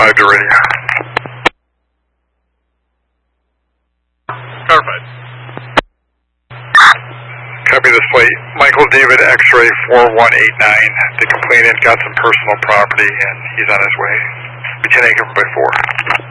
5 to radio. Clarified. Copy this plate. Michael David X-ray 4189. The complainant got some personal property and he's on his way. Be 10 acre by 4.